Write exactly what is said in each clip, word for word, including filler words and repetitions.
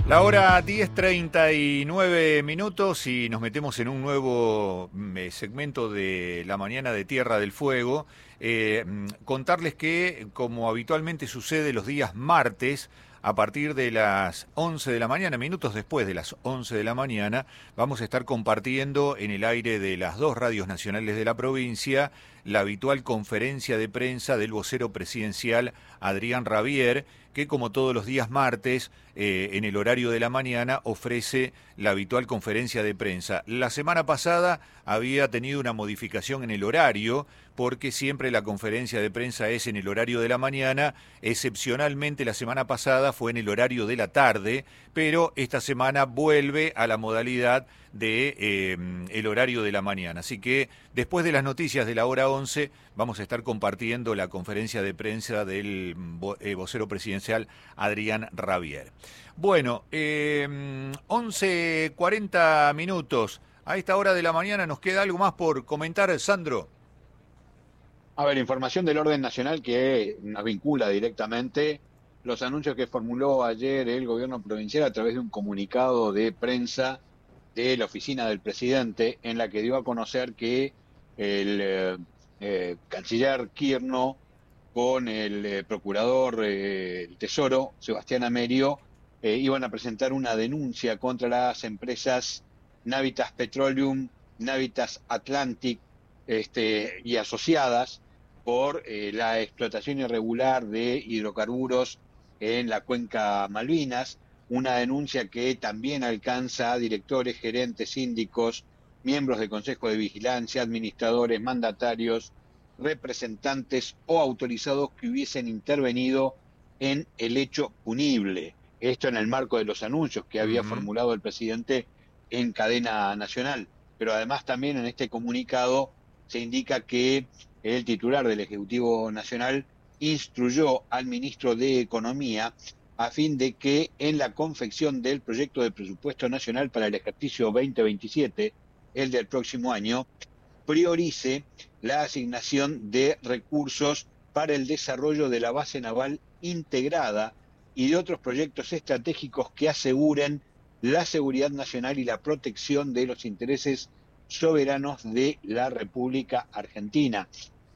La hora diez treinta y nueve minutos y nos metemos en un nuevo mm, segmento de la mañana de Tierra del Fuego. Eh, mm, contarles que, como habitualmente sucede los días martes, a partir de las once de la mañana, minutos después de las once de la mañana, vamos a estar compartiendo en el aire de las dos radios nacionales de la provincia la habitual conferencia de prensa del vocero presidencial Adrián Rabier, que como todos los días martes, eh, en el horario de la mañana, ofrece la habitual conferencia de prensa. La semana pasada había tenido una modificación en el horario, porque siempre la conferencia de prensa es en el horario de la mañana, excepcionalmente la semana pasada fue en el horario de la tarde, pero esta semana vuelve a la modalidad de eh, el horario de la mañana. Así que después de las noticias de la hora once vamos a estar compartiendo la conferencia de prensa del vo eh, vocero presidencial Adrián Rabier. Bueno, eh, once cuarenta minutos. A esta hora de la mañana nos queda algo más por comentar, Sandro. A ver, información del orden nacional que nos vincula directamente los anuncios que formuló ayer el gobierno provincial a través de un comunicado de prensa de la oficina del presidente, en la que dio a conocer que el eh, eh, canciller Kirchner con el eh, procurador eh, del Tesoro, Sebastián Amerio, eh, iban a presentar una denuncia contra las empresas Navitas Petroleum, Navitas Atlantic este, y asociadas por eh, la explotación irregular de hidrocarburos en la cuenca Malvinas, una denuncia que también alcanza a directores, gerentes, síndicos, miembros del Consejo de Vigilancia, administradores, mandatarios, representantes o autorizados que hubiesen intervenido en el hecho punible. Esto en el marco de los anuncios que había Ujú. formulado el presidente en cadena nacional. Pero además también en este comunicado se indica que el titular del Ejecutivo Nacional instruyó al ministro de Economía a fin de que en la confección del proyecto de presupuesto nacional para el ejercicio veinte veintisiete, el del próximo año, priorice la asignación de recursos para el desarrollo de la base naval integrada y de otros proyectos estratégicos que aseguren la seguridad nacional y la protección de los intereses soberanos de la República Argentina.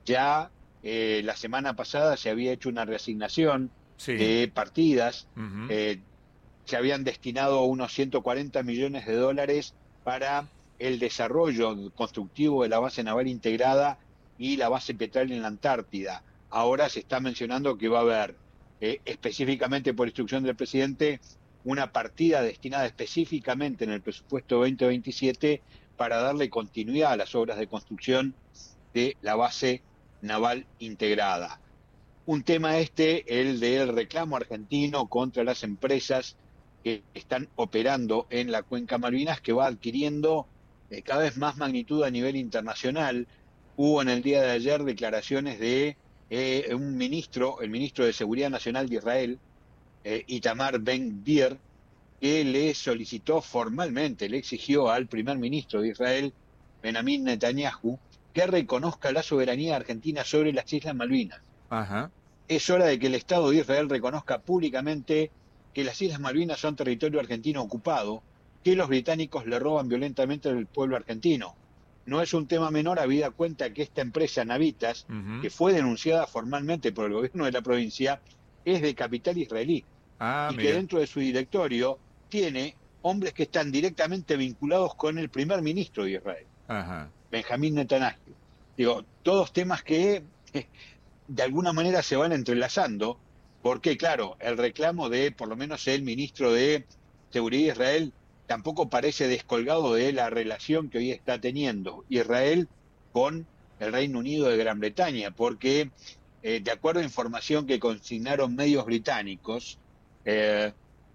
Ya eh, la semana pasada se había hecho una reasignación Sí. de partidas, Ujú. eh, se habían destinado unos ciento cuarenta millones de dólares para el desarrollo constructivo de la base naval integrada y la base petrolera en la Antártida. Ahora se está mencionando que va a haber, eh, específicamente por instrucción del presidente, una partida destinada específicamente en el presupuesto veinte veintisiete para darle continuidad a las obras de construcción de la base naval integrada. Un tema este, el del reclamo argentino contra las empresas que están operando en la cuenca Malvinas, que va adquiriendo eh, cada vez más magnitud a nivel internacional. Hubo en el día de ayer declaraciones de eh, un ministro, el ministro de Seguridad Nacional de Israel, eh, Itamar Ben-Gvir, que le solicitó formalmente, le exigió al primer ministro de Israel, Benjamin Netanyahu, que reconozca la soberanía argentina sobre las Islas Malvinas. Ajá. Es hora de que el Estado de Israel reconozca públicamente que las Islas Malvinas son territorio argentino ocupado, que los británicos le roban violentamente al pueblo argentino. No es un tema menor, habida cuenta que esta empresa Navitas, Ujú. que fue denunciada formalmente por el gobierno de la provincia, es de capital israelí Ah, y que mira. dentro de su directorio tiene hombres que están directamente vinculados con el primer ministro de Israel, Ajá. Benjamín Netanyahu. Digo, todos temas que eh, de alguna manera se van entrelazando, porque claro, el reclamo de por lo menos el ministro de Seguridad de Israel tampoco parece descolgado de la relación que hoy está teniendo Israel con el Reino Unido de Gran Bretaña, porque eh, de acuerdo a información que consignaron medios británicos, eh,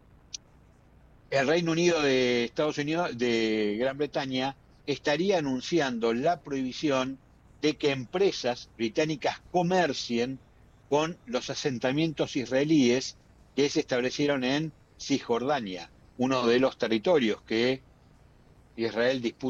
el Reino Unido de Estados Unidos, de Gran Bretaña, estaría anunciando la prohibición de que empresas británicas comercien con los asentamientos israelíes que se establecieron en Cisjordania, uno de los territorios que Israel disputa